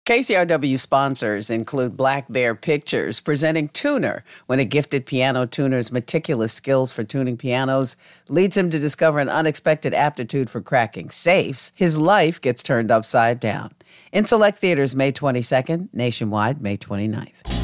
KCRW sponsors include Black Bear Pictures, presenting Tuner, when a gifted piano tuner's meticulous skills for tuning pianos leads him to discover an unexpected aptitude for cracking safes. His life gets turned upside down. In select theaters May 22nd, nationwide May 29th.